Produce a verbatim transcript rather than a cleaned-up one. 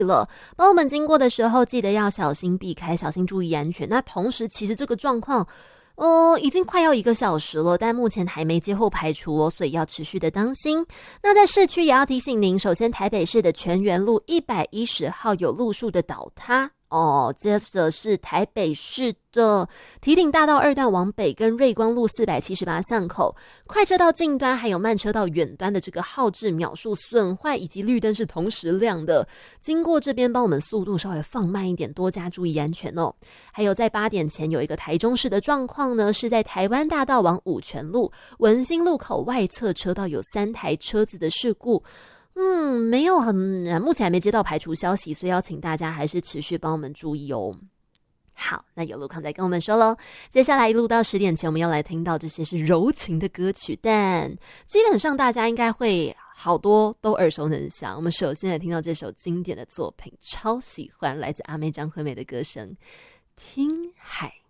了，帮我们经过的时候记得要小心避开，小心注意安全。那同时其实这个状况哦，已经快要一个小时了，但目前还没接后排除哦，所以要持续的当心。那在市区也要提醒您，首先台北市的全园路一百一十号有路树的倒塌哦，接着是台北市的堤顶大道二段往北跟瑞光路四百七十八巷口，快车道近端还有慢车道远端的这个号志秒数损坏，以及绿灯是同时亮的，经过这边帮我们速度稍微放慢一点，多加注意安全哦。还有在八点前有一个台中市的状况呢，是在台湾大道往五权路文心路口外侧车道有三台车子的事故。嗯，没有很，目前还没接到排除消息，所以要请大家还是持续帮我们注意哦。好，那有路况再跟我们说咯。接下来一路到十点前，我们要来听到这些是柔情的歌曲，但基本上大家应该会好多都耳熟能详。我们首先来听到这首经典的作品，超喜欢，来自阿妹张惠妹的歌声《听海》。